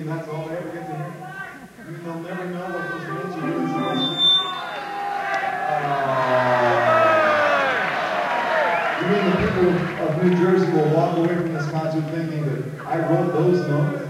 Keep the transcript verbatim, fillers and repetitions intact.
and that's all they ever get to hear. I mean, they'll never know what those notes are really supposed to be. Uh, you mean the people of New Jersey will walk away from this concert thinking that I wrote those notes?